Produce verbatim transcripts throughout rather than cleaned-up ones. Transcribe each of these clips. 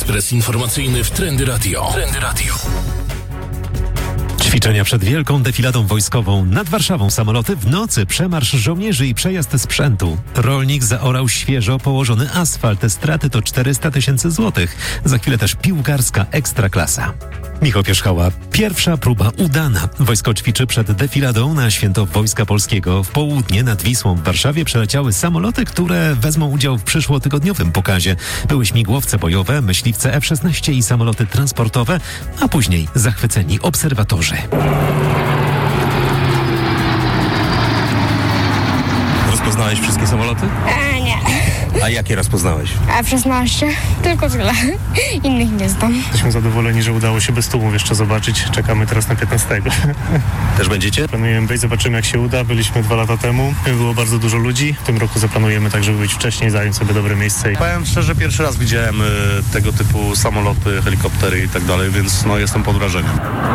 Ekspres informacyjny w Trendy Radio. Trendy Radio. Ćwiczenia przed wielką defiladą wojskową. Nad Warszawą samoloty, w nocy przemarsz żołnierzy i przejazd sprzętu. Rolnik zaorał świeżo położony asfalt. Straty to czterysta tysięcy złotych. Za chwilę też piłkarska ekstraklasa. Michał Pierzchała. Pierwsza próba udana. Wojsko ćwiczy przed defiladą na Święto Wojska Polskiego. W południe nad Wisłą w Warszawie przeleciały samoloty, które wezmą udział w przyszłotygodniowym pokazie. Były śmigłowce bojowe, myśliwce F szesnaście i samoloty transportowe, a później zachwyceni obserwatorzy. Rozpoznałeś wszystkie samoloty? E, nie. A jakie rozpoznałeś? F szesnaście. Tylko tyle. Innych nie znam. Jesteśmy zadowoleni, że udało się bez tłumów jeszcze zobaczyć. Czekamy teraz na piętnastego. Też będziecie? Planujemy być, zobaczymy jak się uda. Byliśmy dwa lata temu. Było bardzo dużo ludzi. W tym roku zaplanujemy tak, żeby być wcześniej, zająć sobie dobre miejsce. Powiem szczerze, pierwszy raz widziałem y, tego typu samoloty, helikoptery i tak dalej, więc no, jestem pod wrażeniem.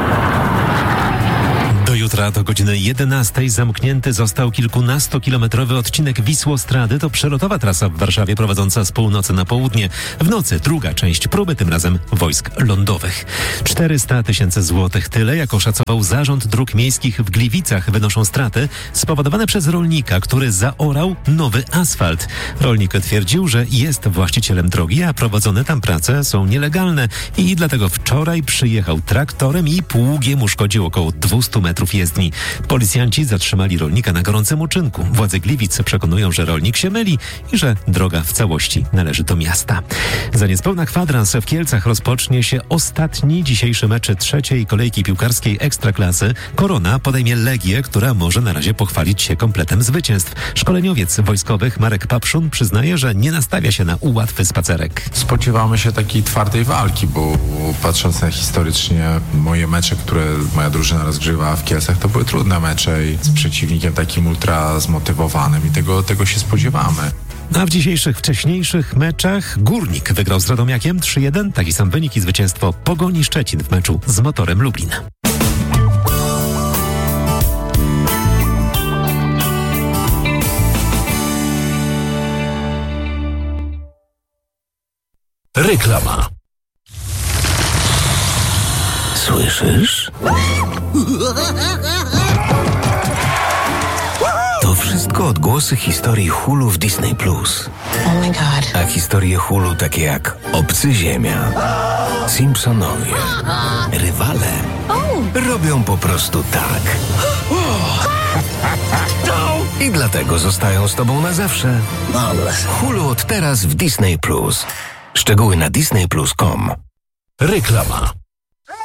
Do jutra do godziny jedenastej zamknięty został kilkunastokilometrowy odcinek Wisłostrady. To przelotowa trasa w Warszawie prowadząca z północy na południe. W nocy druga część próby, tym razem wojsk lądowych. czterysta tysięcy złotych. Tyle, jak oszacował Zarząd Dróg Miejskich w Gliwicach, wynoszą straty spowodowane przez rolnika, który zaorał nowy asfalt. Rolnik twierdził, że jest właścicielem drogi, a prowadzone tam prace są nielegalne i dlatego wczoraj przyjechał traktorem i pługiem uszkodził około dwieście metrów jezdni. Policjanci zatrzymali rolnika na gorącym uczynku. Władze Gliwic przekonują, że rolnik się myli i że droga w całości należy do miasta. Za niespełna kwadrans w Kielcach rozpocznie się ostatni dzisiejszy mecz trzeciej kolejki piłkarskiej Ekstraklasy. Korona podejmie Legię, która może na razie pochwalić się kompletem zwycięstw. Szkoleniowiec wojskowych Marek Papszun przyznaje, że nie nastawia się na ułatwy spacerek. Spodziewamy się takiej twardej walki, bo patrząc na historycznie moje mecze, które moja drużyna rozgrywała w Kielcach, to były trudne mecze i z przeciwnikiem takim ultra zmotywowanym i tego, tego się spodziewamy. A w dzisiejszych wcześniejszych meczach Górnik wygrał z Radomiakiem trzy jeden. Taki sam wynik i zwycięstwo Pogoni Szczecin w meczu z Motorem Lublin. Reklama. Słyszysz? To wszystko odgłosy historii Hulu w Disney Plus. Oh my god. A historie Hulu takie jak Obcy Ziemia, Simpsonowie, Rywale robią po prostu tak. I dlatego zostają z tobą na zawsze. Hulu od teraz w Disney Plus. Szczegóły na disney plus kropka com. Reklama.